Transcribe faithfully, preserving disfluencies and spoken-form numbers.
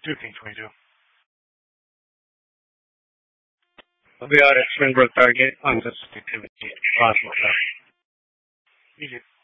fifteen twenty-two. We are at Springbrook target on this activity. Possible. Easy.